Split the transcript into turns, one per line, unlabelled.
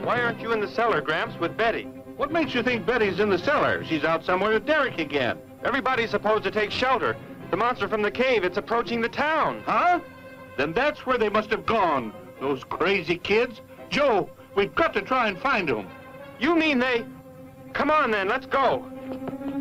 Why aren't you in the cellar, Gramps, with Betty?
What makes you think Betty's in the cellar? She's out somewhere with Derek again.
Everybody's supposed to take shelter. The monster from the cave, it's approaching the town.
Huh? Then that's where they must have gone. Those crazy kids. Joe, we've got to try and find them.
You mean they... Come on, then, let's go.